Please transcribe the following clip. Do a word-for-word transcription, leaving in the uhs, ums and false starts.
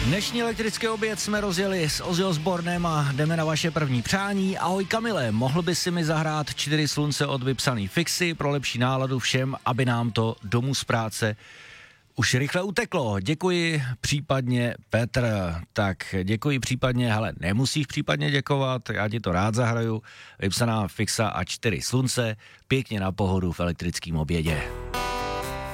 Dnešní elektrický oběd jsme rozjeli s Ozzy Osbournem a jdeme na vaše první přání. Ahoj Kamile, mohl by si mi zahrát Čtyři slunce od vypsaný Fixy pro lepší náladu všem, aby nám to domů z práce už rychle uteklo. Děkuji případně Petr. Tak děkuji případně, hele, nemusíš případně děkovat, já ti to rád zahraju. Vypsaná Fixa a Čtyři slunce, pěkně na pohodu v elektrickém obědě.